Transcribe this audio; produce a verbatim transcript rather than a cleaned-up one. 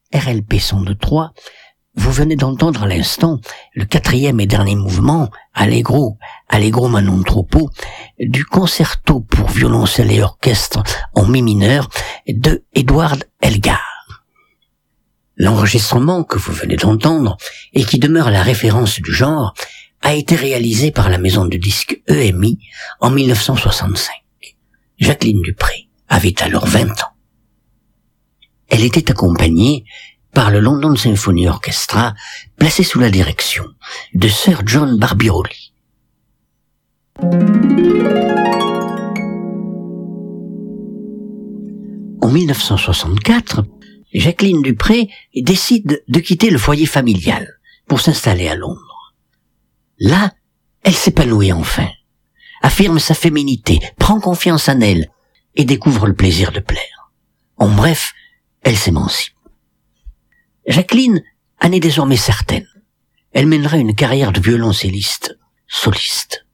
R L P cent deux trois, vous venez d'entendre à l'instant le quatrième et dernier mouvement, Allegro, Allegro ma non troppo, du concerto pour violoncelle et orchestre en mi mineur de Edward Elgar. L'enregistrement que vous venez d'entendre, et qui demeure la référence du genre, a été réalisé par la maison de disques E M I en mille neuf cent soixante-cinq. Jacqueline Dupré avait alors vingt ans. Elle était accompagnée par le London Symphony Orchestra, placé sous la direction de Sir John Barbirolli. En mille neuf cent soixante-quatre, Jacqueline Dupré décide de quitter le foyer familial pour s'installer à Londres. Là, elle s'épanouit enfin, affirme sa féminité, prend confiance en elle et découvre le plaisir de plaire. En bref, elle s'émancipe. Jacqueline en est désormais certaine. Elle mènera une carrière de violoncelliste soliste.